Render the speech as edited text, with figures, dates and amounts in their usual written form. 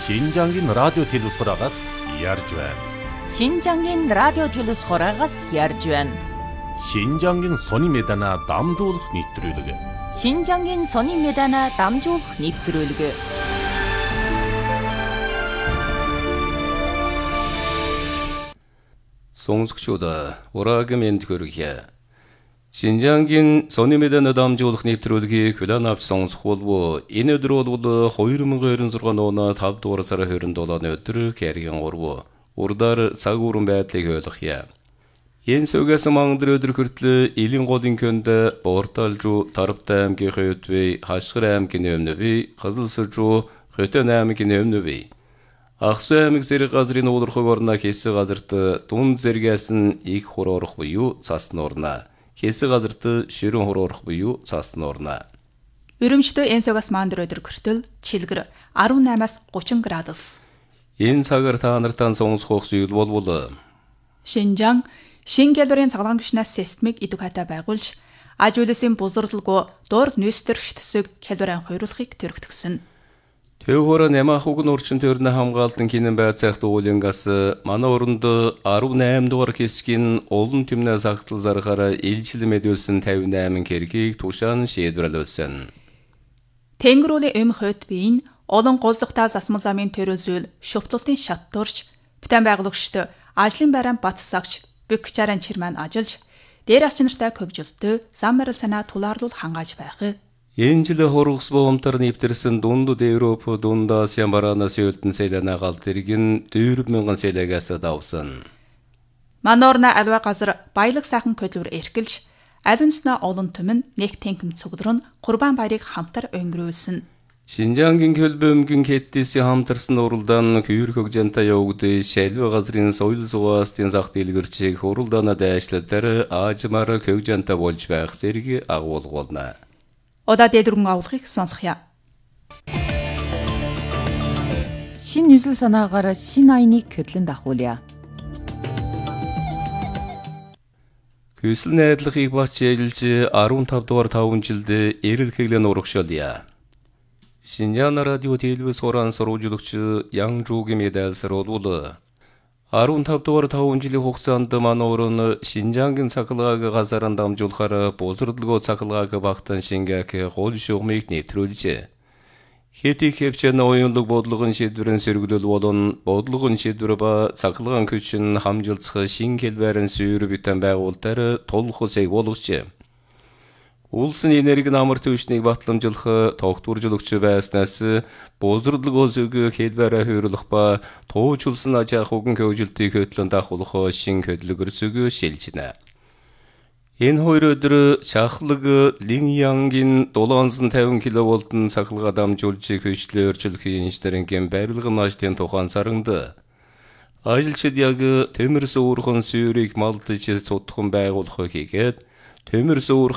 신장인 라디오 телевизорагаас ярьж байна. 신장인 라디오 телевизорагаас ярьж байна. 신장인 сони медана дамжуулах нэвтрүүлэг. 신장인 сони медана дамжуулах нэвтрүүлэг. Сонсогчдоо ураагийн мэнд хүргье. Шинжангийн сони медана дамжуулах нэвтрүүлгийг хүлээн авч сонсох болов. Энэ өдөр бол 2026 оны 5 дугаар сарын 27-ны өдөр Кэргийн 3. Урдаар цаг ууран байдлыг ойлгохъя. Энэ сүүгээс мангар өдөр хүртэл Илийн голын көнд Борталжуу Тарвтай аймгийн Хөтвэй, Хашгир аймгийн Өмнөвэй, Хазалсажуу, Хөтөн аймгийн Өмнөвэй. Ахсу аймаг зэрэг газрын уулархаг орноо хэсэг газарт дунд зэргээс нь их хуроорох буюу цасны орноо. Хэсэг газарт ширүүн хуроорох буюу цасны орноо. Өрөмжтөө энэ суугаас мандар өдөр хүртэл чилгэр 18-аас 30 градус. Энэ цагаар та нартаа сонсох зүйл болвол Шинжаан шин гэлурийн цаглаган гүшнээс системийг идэв хата байгуулж аж үйлсийн бузралгүй дург нөөцтөрчтсөг калорийн хойруулахыг төрөгтгсөн. Төвхөр нэмахуг нурчин төрнө хамгаалдан кинэн байцаагт уулингаас манай өрөнд 18 дугаар хэсгийн олон түмнээс агтал зарахаараа илжил мэдүүлсэн 58 хэргийг тушаан шийдвэрлүүлсэн. Тэнгэрүүлийн эм хойд биеийн олон голлогтой засмал замын төрөл зүйл шөвтлөлтийн шат дурж бүтэн байгуулагчд ажлын байран батсагч бөгчаран чирман ажиллаж дээр ачи нартай хөгжилтөө зам барил санаа тулаарлуул хангааж байх. Энэ жил хорогс боомтар нэвтэрсэн дундад Европ, дунд Азийн бараанаас өлтөн сэлэнэ галт иргэн 4000 сэлэгээс давсан. Манорна альва газар баялаг сайхан хөдөлгөр эрхэлж алинснаа олон түмэн нэг тэнхэм цугларн Курбан баярыг хамтар өнгөрүүлсэн. Шинжангийн хөлбөмбөгийн хэттээсийн хамтарсан уралдаан хүйр хөгжөнтэй явагдсан шалвы газрын соёл зугаастын зах дэлгэрчийг уралдаанаа дайшлалтаар аажмаар хөгжөнтэй болж байх зэрэг агуулгуулна. Удаа дэдгүрэн авуулгыг сонсгоё. Шин 뉴스 санаагаар шин айныг хөдлөнд ахуулъя. Хүсэл найдлагыг бач ялж 15 дугаар 5 жилд эрэлхэглэн урагшуулъя. Шинжаан радио телевизорын сурвалжлагч Янжуугийн медальсаар болвол 15 дугаар 5 жилийн хугацаанд манай өрн Шинжаангийн цахилгааг газаран дамжуулахаар бузралгүй цахилгааг багтан шингээх гол шугамыг нэвтрүүлжээ. Хэдий хэвчэн уянлаг бодлогын шийдвэрэн сэргэлэл болон бодлогын шийдвэр ба цахилгаан хүчин хамжилцах шин хэлбэрэн сүйр бүтэн байгуулалтаар тулхусыг болгожээ. Улсын энерги намар төвчнийг батламжуулах тогтворжуулагч байснаас бузралгүй зүг хэлбэрээ хөөрлөх ба туучулсан аж ахуйн хөгжилтийг хөтлөн дахуулах шин хөдөлгөр зүг шилжинэ. Энэ хоёр өдөр чахлаг Линьянгийн 750 кВт-ын цахилгаан дамжуулж хөгжлөө өөрчлөхийн инженерийн барилгын ажлын тухайн царагд ажилчид яг төмөр суурхан сүйрийг малдаж цутхан байгуулах хийгээд төмөр суурх